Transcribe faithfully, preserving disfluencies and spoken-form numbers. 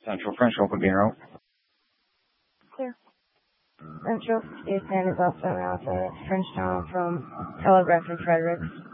Central French Open Bureau. Clear. Central Station is also around the French town from Telegraph and Fredericks.